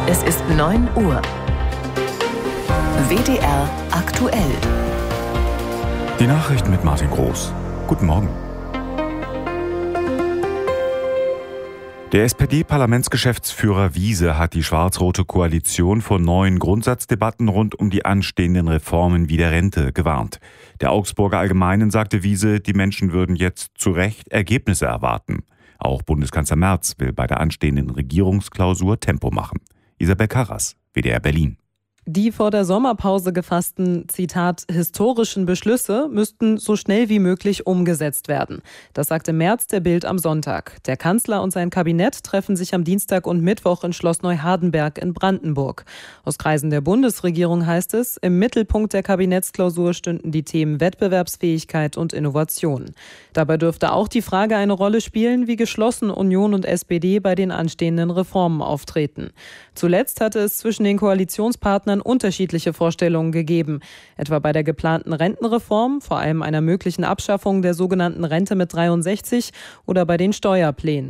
Es ist 9 Uhr. WDR aktuell. Die Nachrichten mit Martin Groß. Guten Morgen. Der SPD-Parlamentsgeschäftsführer Wiese hat die schwarz-rote Koalition vor neuen Grundsatzdebatten rund um die anstehenden Reformen wie der Rente gewarnt. Der Augsburger Allgemeinen sagte Wiese, die Menschen würden jetzt zu Recht Ergebnisse erwarten. Auch Bundeskanzler Merz will bei der anstehenden Regierungsklausur Tempo machen. Isabel Karras, WDR Berlin. Die vor der Sommerpause gefassten, Zitat, historischen Beschlüsse müssten so schnell wie möglich umgesetzt werden. Das sagte Merz der Bild am Sonntag. Der Kanzler und sein Kabinett treffen sich am Dienstag und Mittwoch in Schloss Neuhardenberg in Brandenburg. Aus Kreisen der Bundesregierung heißt es, im Mittelpunkt der Kabinettsklausur stünden die Themen Wettbewerbsfähigkeit und Innovation. Dabei dürfte auch die Frage eine Rolle spielen, wie geschlossen Union und SPD bei den anstehenden Reformen auftreten. Zuletzt hatte es zwischen den Koalitionspartnern unterschiedliche Vorstellungen gegeben, etwa bei der geplanten Rentenreform, vor allem einer möglichen Abschaffung der sogenannten Rente mit 63 oder bei den Steuerplänen.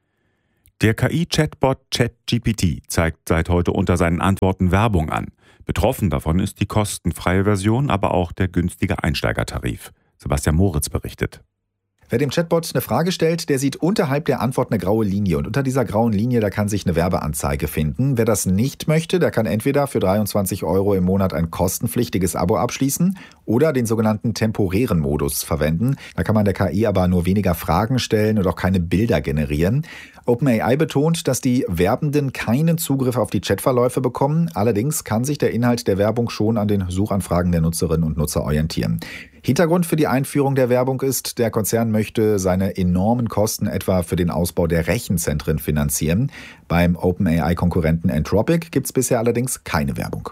Der KI-Chatbot ChatGPT zeigt seit heute unter seinen Antworten Werbung an. Betroffen davon ist die kostenfreie Version, aber auch der günstige Einsteigertarif. Sebastian Moritz berichtet. Wer dem Chatbot eine Frage stellt, der sieht unterhalb der Antwort eine graue Linie. Und unter dieser grauen Linie, da kann sich eine Werbeanzeige finden. Wer das nicht möchte, der kann entweder für 23 € im Monat ein kostenpflichtiges Abo abschließen oder den sogenannten temporären Modus verwenden. Da kann man der KI aber nur weniger Fragen stellen und auch keine Bilder generieren. OpenAI betont, dass die Werbenden keinen Zugriff auf die Chatverläufe bekommen. Allerdings kann sich der Inhalt der Werbung schon an den Suchanfragen der Nutzerinnen und Nutzer orientieren. Hintergrund für die Einführung der Werbung ist, der Konzern möchte seine enormen Kosten etwa für den Ausbau der Rechenzentren finanzieren. Beim OpenAI-Konkurrenten Anthropic gibt es bisher allerdings keine Werbung.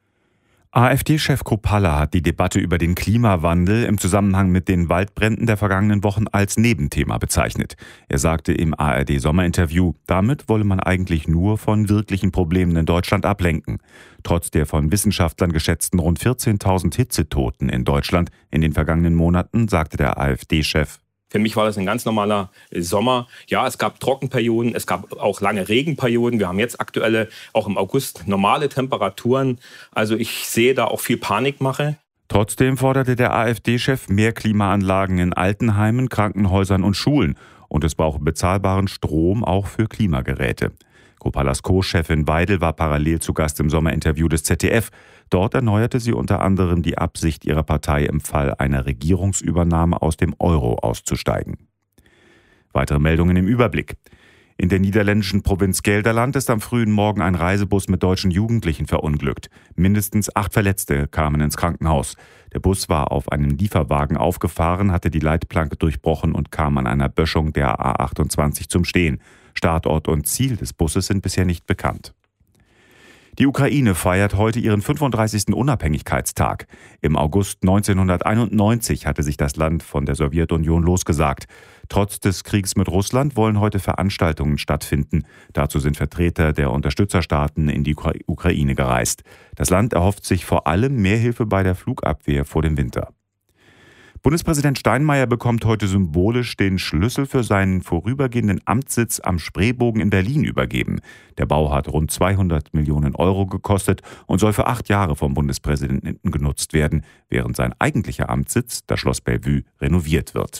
AfD-Chef Kropalla hat die Debatte über den Klimawandel im Zusammenhang mit den Waldbränden der vergangenen Wochen als Nebenthema bezeichnet. Er sagte im ARD-Sommerinterview, damit wolle man eigentlich nur von wirklichen Problemen in Deutschland ablenken. Trotz der von Wissenschaftlern geschätzten rund 14.000 Hitzetoten in Deutschland in den vergangenen Monaten, sagte der AfD-Chef: Für mich war das ein ganz normaler Sommer. Ja, es gab Trockenperioden, es gab auch lange Regenperioden. Wir haben jetzt aktuelle, auch im August, normale Temperaturen. Also ich sehe da auch viel Panikmache. Trotzdem forderte der AfD-Chef mehr Klimaanlagen in Altenheimen, Krankenhäusern und Schulen. Und es brauche bezahlbaren Strom auch für Klimageräte. Kropallas Co-Chefin Weidel war parallel zu Gast im Sommerinterview des ZDF. Dort erneuerte sie unter anderem die Absicht ihrer Partei, im Fall einer Regierungsübernahme aus dem Euro auszusteigen. Weitere Meldungen im Überblick. In der niederländischen Provinz Gelderland ist am frühen Morgen ein Reisebus mit deutschen Jugendlichen verunglückt. Mindestens 8 Verletzte kamen ins Krankenhaus. Der Bus war auf einen Lieferwagen aufgefahren, hatte die Leitplanke durchbrochen und kam an einer Böschung der A28 zum Stehen. Startort und Ziel des Busses sind bisher nicht bekannt. Die Ukraine feiert heute ihren 35. Unabhängigkeitstag. Im August 1991 hatte sich das Land von der Sowjetunion losgesagt. Trotz des Kriegs mit Russland wollen heute Veranstaltungen stattfinden. Dazu sind Vertreter der Unterstützerstaaten in die Ukraine gereist. Das Land erhofft sich vor allem mehr Hilfe bei der Flugabwehr vor dem Winter. Bundespräsident Steinmeier bekommt heute symbolisch den Schlüssel für seinen vorübergehenden Amtssitz am Spreebogen in Berlin übergeben. Der Bau hat rund 200 Millionen € gekostet und soll für 8 Jahre vom Bundespräsidenten genutzt werden, während sein eigentlicher Amtssitz, das Schloss Bellevue, renoviert wird.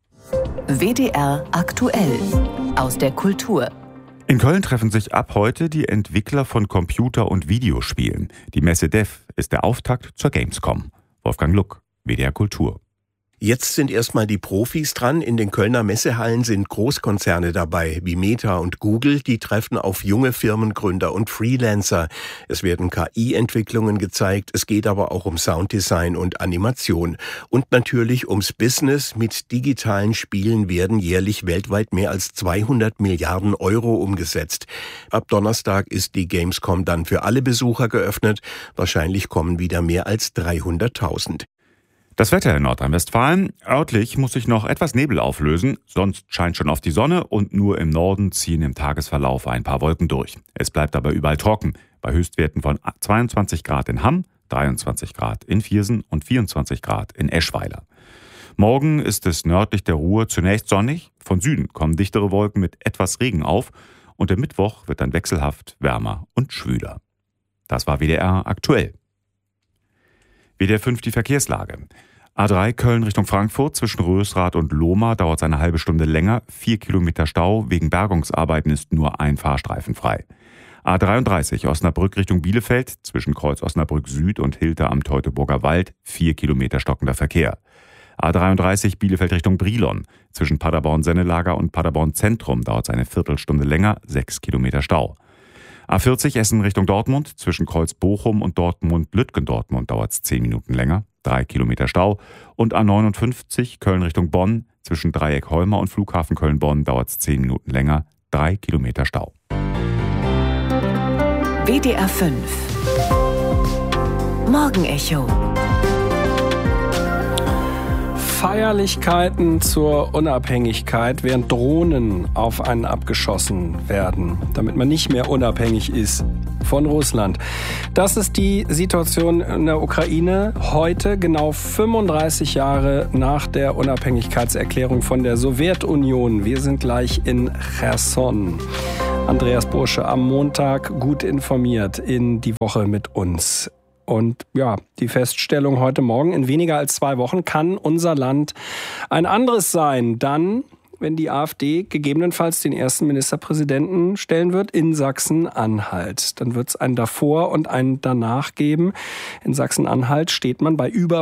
WDR aktuell aus der Kultur. In Köln treffen sich ab heute die Entwickler von Computer- und Videospielen. Die Messe DEF ist der Auftakt zur Gamescom. Wolfgang Luck, WDR Kultur. Jetzt sind erstmal die Profis dran. In den Kölner Messehallen sind Großkonzerne dabei, wie Meta und Google. Die treffen auf junge Firmengründer und Freelancer. Es werden KI-Entwicklungen gezeigt. Es geht aber auch um Sounddesign und Animation. Und natürlich ums Business. Mit digitalen Spielen werden jährlich weltweit mehr als 200 Milliarden € umgesetzt. Ab Donnerstag ist die Gamescom dann für alle Besucher geöffnet. Wahrscheinlich kommen wieder mehr als 300.000. Das Wetter in Nordrhein-Westfalen. Örtlich muss sich noch etwas Nebel auflösen, sonst scheint schon oft die Sonne und nur im Norden ziehen im Tagesverlauf ein paar Wolken durch. Es bleibt aber überall trocken, bei Höchstwerten von 22 Grad in Hamm, 23 Grad in Viersen und 24 Grad in Eschweiler. Morgen ist es nördlich der Ruhr zunächst sonnig, von Süden kommen dichtere Wolken mit etwas Regen auf und der Mittwoch wird dann wechselhaft wärmer und schwüler. Das war WDR aktuell. WDR 5 die Verkehrslage. A3 Köln Richtung Frankfurt zwischen Rösrath und Lohmar dauert es eine halbe Stunde länger. 4 Kilometer Stau. Wegen Bergungsarbeiten ist nur ein Fahrstreifen frei. A33 Osnabrück Richtung Bielefeld zwischen Kreuz Osnabrück Süd und Hilter am Teutoburger Wald. 4 Kilometer stockender Verkehr. A33 Bielefeld Richtung Brilon zwischen Paderborn-Sennelager und Paderborn-Zentrum dauert es eine Viertelstunde länger. 6 Kilometer Stau. A40 Essen Richtung Dortmund zwischen Kreuz Bochum und Dortmund-Lütgendortmund dauert es 10 Minuten länger. 3 Kilometer Stau. Und A59 Köln Richtung Bonn zwischen Dreieck Holmer und Flughafen Köln-Bonn dauert es 10 Minuten länger. 3 Kilometer Stau. WDR 5 Morgenecho. Feierlichkeiten zur Unabhängigkeit, während Drohnen auf einen abgeschossen werden, damit man nicht mehr unabhängig ist von Russland. Das ist die Situation in der Ukraine heute, genau 35 Jahre nach der Unabhängigkeitserklärung von der Sowjetunion. Wir sind gleich in Cherson. Andreas Bursche am Montag gut informiert in die Woche mit uns. Und ja, die Feststellung heute Morgen, in weniger als 2 Wochen kann unser Land ein anderes sein. Dann, wenn die AfD gegebenenfalls den ersten Ministerpräsidenten stellen wird in Sachsen-Anhalt. Dann wird es ein Davor und ein Danach geben. In Sachsen-Anhalt steht man bei über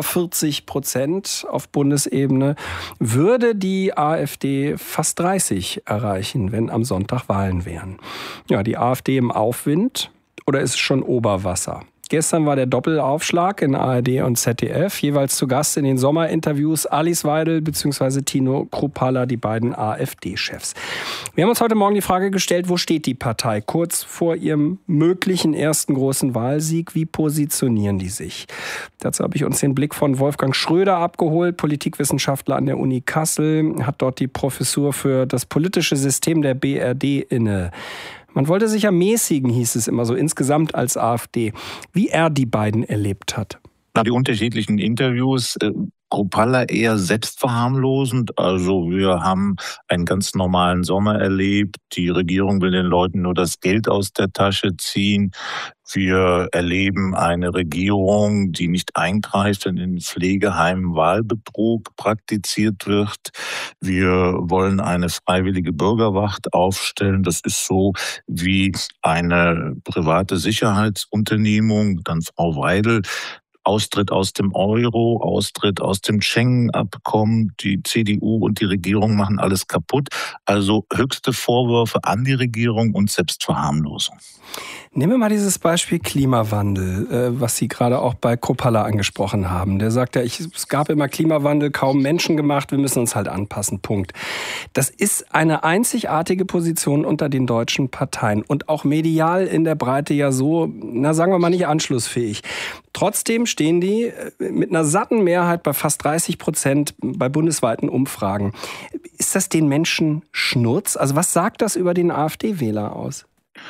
40% auf Bundesebene. Würde die AfD fast 30 erreichen, wenn am Sonntag Wahlen wären. Ja, die AfD im Aufwind oder ist es schon Oberwasser? Gestern war der Doppelaufschlag in ARD und ZDF. Jeweils zu Gast in den Sommerinterviews Alice Weidel bzw. Tino Kruppalla, die beiden AfD-Chefs. Wir haben uns heute Morgen die Frage gestellt, wo steht die Partei kurz vor ihrem möglichen ersten großen Wahlsieg? Wie positionieren die sich? Dazu habe ich uns den Blick von Wolfgang Schröder abgeholt, Politikwissenschaftler an der Uni Kassel, hat dort die Professur für das politische System der BRD inne. Man wollte sich ermäßigen, hieß es immer so insgesamt als AfD. Wie er die beiden erlebt hat. Die unterschiedlichen Interviews, Kruppalla eher selbstverharmlosend. Also wir haben einen ganz normalen Sommer erlebt. Die Regierung will den Leuten nur das Geld aus der Tasche ziehen. Wir erleben eine Regierung, die nicht eingreift, wenn in Pflegeheimen Wahlbetrug praktiziert wird. Wir wollen eine freiwillige Bürgerwacht aufstellen. Das ist so wie eine private Sicherheitsunternehmung. Dann Frau Weidel. Austritt aus dem Euro, Austritt aus dem Schengen-Abkommen. Die CDU und die Regierung machen alles kaputt. Also höchste Vorwürfe an die Regierung und Selbstverharmlosung. Nehmen wir mal dieses Beispiel Klimawandel, was Sie gerade auch bei Kruppalla angesprochen haben. Der sagt ja, es gab immer Klimawandel, kaum menschengemacht, wir müssen uns halt anpassen, Punkt. Das ist eine einzigartige Position unter den deutschen Parteien und auch medial in der Breite ja so, sagen wir mal nicht anschlussfähig. Trotzdem stehen die mit einer satten Mehrheit bei fast 30% bei bundesweiten Umfragen. Ist das den Menschen Schnurz? Also was sagt das über den AfD-Wähler aus?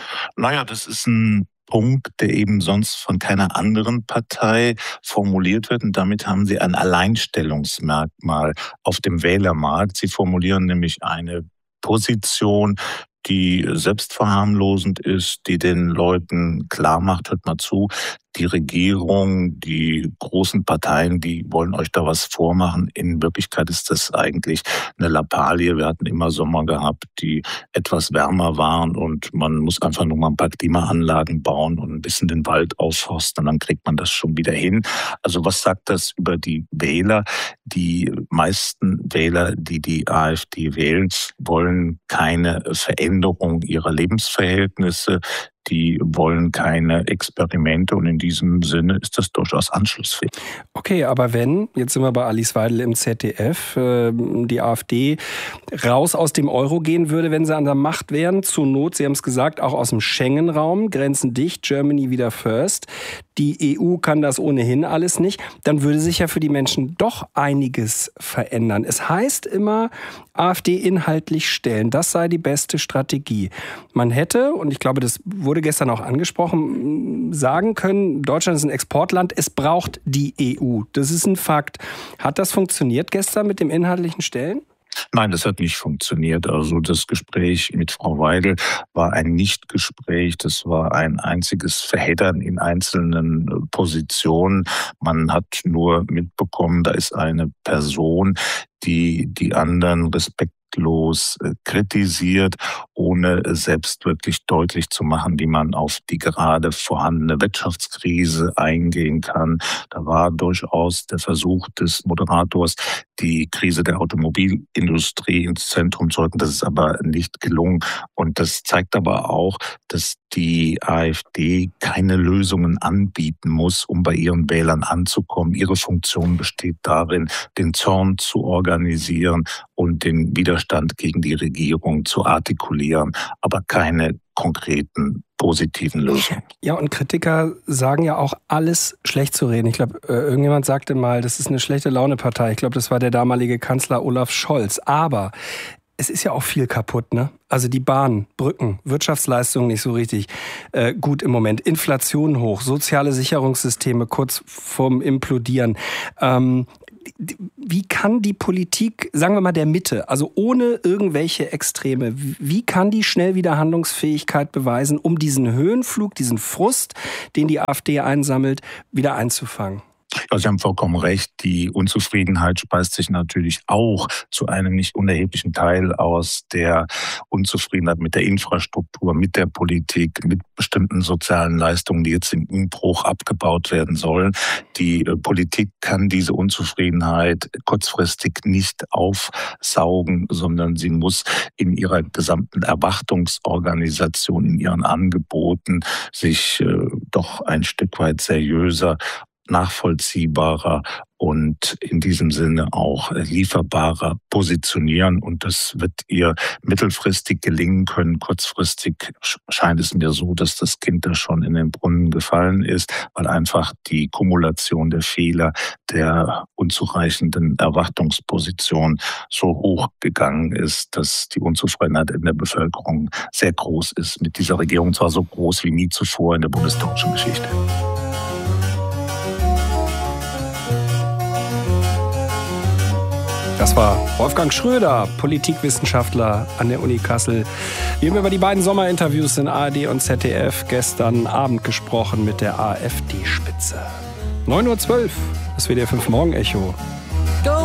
Das ist ein Punkt, der eben sonst von keiner anderen Partei formuliert wird. Und damit haben sie ein Alleinstellungsmerkmal auf dem Wählermarkt. Sie formulieren nämlich eine Position, die selbstverharmlosend ist, die den Leuten klar macht, hört mal zu, die Regierung, die großen Parteien, die wollen euch da was vormachen. In Wirklichkeit ist das eigentlich eine Lappalie. Wir hatten immer Sommer gehabt, die etwas wärmer waren und man muss einfach nur mal ein paar Klimaanlagen bauen und ein bisschen den Wald aufforsten und dann kriegt man das schon wieder hin. Also was sagt das über die Wähler? Die meisten Wähler, die die AfD wählen, wollen keine Veränderung ihrer Lebensverhältnisse. Die wollen keine Experimente und in diesem Sinne ist das durchaus anschlussfähig. Okay, aber wenn, jetzt sind wir bei Alice Weidel im ZDF, die AfD raus aus dem Euro gehen würde, wenn sie an der Macht wären, zur Not, Sie haben es gesagt, auch aus dem Schengen-Raum, Grenzen dicht, Germany wieder first, die EU kann das ohnehin alles nicht, dann würde sich ja für die Menschen doch einiges verändern. Es heißt immer, AfD inhaltlich stellen, das sei die beste Strategie. Man hätte, und ich glaube, das wurde gestern auch angesprochen, sagen können, Deutschland ist ein Exportland, es braucht die EU. Das ist ein Fakt. Hat das funktioniert gestern mit dem inhaltlichen Stellen? Nein, das hat nicht funktioniert. Also das Gespräch mit Frau Weidel war ein Nichtgespräch. Das war ein einziges Verheddern in einzelnen Positionen. Man hat nur mitbekommen, da ist eine Person, die anderen respektlos kritisiert, ohne selbst wirklich deutlich zu machen, wie man auf die gerade vorhandene Wirtschaftskrise eingehen kann. Da war durchaus der Versuch des Moderators, die Krise der Automobilindustrie ins Zentrum zu rücken. Das ist aber nicht gelungen. Und das zeigt aber auch, dass die AfD keine Lösungen anbieten muss, um bei ihren Wählern anzukommen. Ihre Funktion besteht darin, den Zorn zu organisieren und den Widerstand gegen die Regierung zu artikulieren, aber keine konkreten positiven Lösungen. Ja, und Kritiker sagen ja auch, alles schlecht zu reden. Ich glaube, irgendjemand sagte mal, das ist eine schlechte Laune-Partei. Ich glaube, das war der damalige Kanzler Olaf Scholz. Aber es ist ja auch viel kaputt, ne? Also die Bahn, Brücken, Wirtschaftsleistungen nicht so richtig gut im Moment. Inflation hoch, soziale Sicherungssysteme kurz vorm Implodieren. Wie kann die Politik, sagen wir mal der Mitte, also ohne irgendwelche Extreme, wie kann die schnell wieder Handlungsfähigkeit beweisen, um diesen Höhenflug, diesen Frust, den die AfD einsammelt, wieder einzufangen? Ja, Sie haben vollkommen recht. Die Unzufriedenheit speist sich natürlich auch zu einem nicht unerheblichen Teil aus der Unzufriedenheit mit der Infrastruktur, mit der Politik, mit bestimmten sozialen Leistungen, die jetzt im Umbruch abgebaut werden sollen. Die Politik kann diese Unzufriedenheit kurzfristig nicht aufsaugen, sondern sie muss in ihrer gesamten Erwartungsorganisation, in ihren Angeboten sich doch ein Stück weit seriöser, nachvollziehbarer und in diesem Sinne auch lieferbarer positionieren. Und das wird ihr mittelfristig gelingen können. Kurzfristig scheint es mir so, dass das Kind da schon in den Brunnen gefallen ist, weil einfach die Kumulation der Fehler, der unzureichenden Erwartungsposition so hoch gegangen ist, dass die Unzufriedenheit in der Bevölkerung sehr groß ist. Mit dieser Regierung zwar so groß wie nie zuvor in der bundesdeutschen Geschichte. Das war Wolfgang Schröder, Politikwissenschaftler an der Uni Kassel. Wir haben über die beiden Sommerinterviews in ARD und ZDF gestern Abend gesprochen mit der AfD-Spitze. 9:12 Uhr, das WDR 5 Morgen-Echo.